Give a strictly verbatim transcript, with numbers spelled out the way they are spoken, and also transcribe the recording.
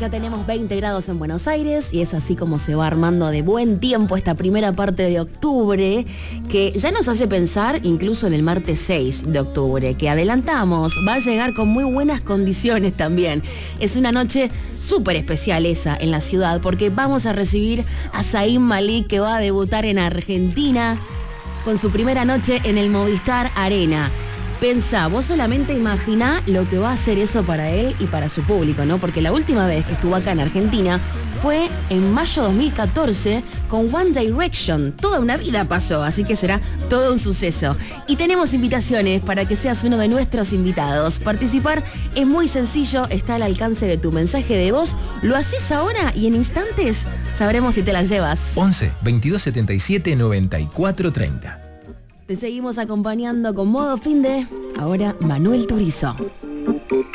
Ya tenemos veinte grados en Buenos Aires y es así como se va armando de buen tiempo esta primera parte de octubre, que ya nos hace pensar incluso en el martes seis de octubre, que adelantamos, va a llegar con muy buenas condiciones también. Es una noche súper especial esa en la ciudad, porque vamos a recibir a Zayn Malik, que va a debutar en Argentina con su primera noche en el Movistar Arena. Pensá, vos solamente imaginá lo que va a hacer eso para él y para su público, ¿no? Porque la última vez que estuvo acá en Argentina fue en mayo de dos mil catorce con One Direction. Toda una vida pasó, así que será todo un suceso. Y tenemos invitaciones para que seas uno de nuestros invitados. Participar es muy sencillo, está al alcance de tu mensaje de voz. Lo haces ahora y en instantes sabremos si te la llevas. once, veintidós setenta y siete, noventa y cuatro treinta. Te seguimos acompañando con Modo Finde. Ahora Manuel Turizo.